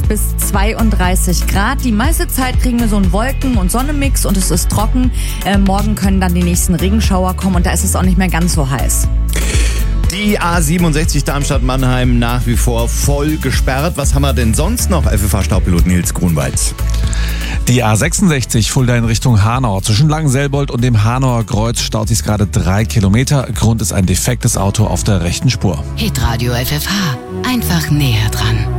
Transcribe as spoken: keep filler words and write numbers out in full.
bis zweiunddreißig Grad. Die meiste Zeit kriegen wir so einen Wolken- und Sonnenmix und es ist trocken. Äh, morgen können dann die nächsten Regenschauer kommen und da ist es auch nicht mehr ganz so heiß. Die A siebenundsechzig Darmstadt-Mannheim nach wie vor voll gesperrt. Was haben wir denn sonst noch? F F H-Staubpilot Nils Grunwald. Die A sechsundsechzig Fulda in Richtung Hanau. Zwischen Langenselbold und dem Hanauer Kreuz staut sich gerade drei Kilometer. Grund ist ein defektes Auto auf der rechten Spur. Hitradio F F H. Einfach näher dran.